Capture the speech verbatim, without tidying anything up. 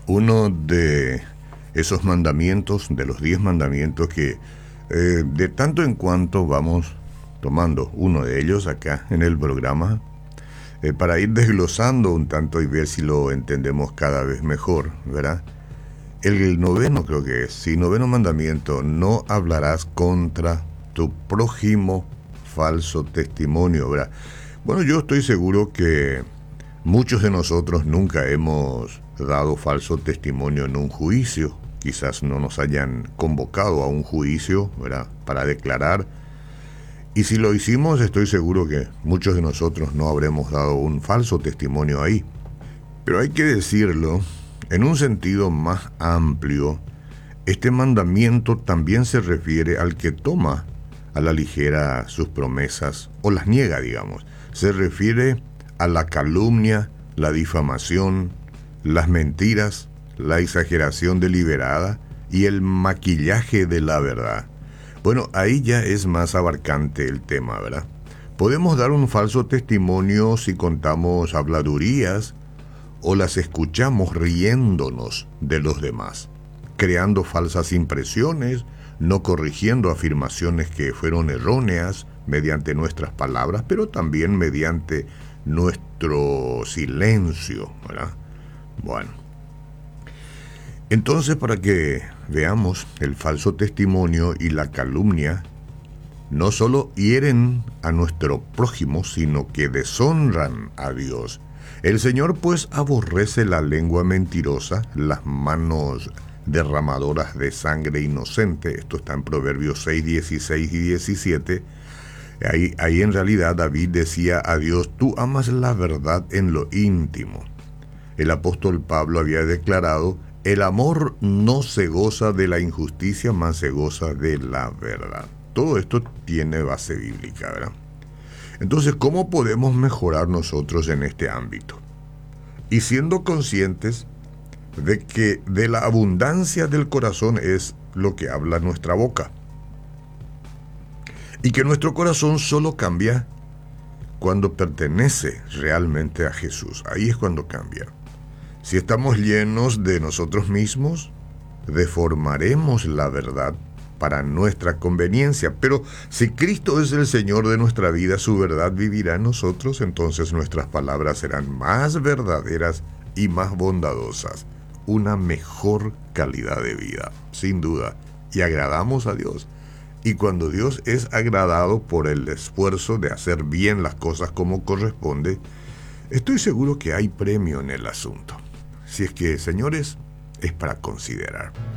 Uno de esos mandamientos, de los diez mandamientos que eh, de tanto en cuanto vamos tomando uno de ellos acá en el programa, eh, para ir desglosando un tanto y ver si lo entendemos cada vez mejor, ¿verdad? El noveno creo que es, sí, noveno mandamiento: no hablarás contra tu prójimo falso testimonio, ¿verdad? Bueno, yo estoy seguro que muchos de nosotros nunca hemos dado falso testimonio en un juicio. Quizás no nos hayan convocado a un juicio, ¿verdad?, para declarar. Y si lo hicimos, estoy seguro que muchos de nosotros no habremos dado un falso testimonio ahí. Pero hay que decirlo, en un sentido más amplio, este mandamiento también se refiere al que toma a la ligera sus promesas o las niega, digamos. Se refiere a la calumnia, la difamación, las mentiras, la exageración deliberada y el maquillaje de la verdad. Bueno, ahí ya es más abarcante el tema, ¿verdad? Podemos dar un falso testimonio si contamos habladurías o las escuchamos riéndonos de los demás, creando falsas impresiones, no corrigiendo afirmaciones que fueron erróneas mediante nuestras palabras, pero también mediante nuestro silencio, ¿verdad? Bueno, entonces, para que veamos, el falso testimonio y la calumnia no solo hieren a nuestro prójimo, sino que deshonran a Dios. El Señor pues aborrece la lengua mentirosa, las manos derramadoras de sangre inocente. Esto está en Proverbios seis, dieciséis y diecisiete. Ahí, ahí en realidad David decía a Dios: tú amas la verdad en lo íntimo. El apóstol Pablo había declarado: el amor no se goza de la injusticia, mas se goza de la verdad. Todo esto tiene base bíblica, ¿verdad? Entonces, ¿cómo podemos mejorar nosotros en este ámbito? Y siendo conscientes de que de la abundancia del corazón es lo que habla nuestra boca. Y que nuestro corazón solo cambia cuando pertenece realmente a Jesús. Ahí es cuando cambia. Si estamos llenos de nosotros mismos, deformaremos la verdad para nuestra conveniencia. Pero si Cristo es el Señor de nuestra vida, su verdad vivirá en nosotros, entonces nuestras palabras serán más verdaderas y más bondadosas. Una mejor calidad de vida, sin duda. Y agradamos a Dios. Y cuando Dios es agradado por el esfuerzo de hacer bien las cosas como corresponde, estoy seguro que hay premio en el asunto. Si es que, señores, es para considerar.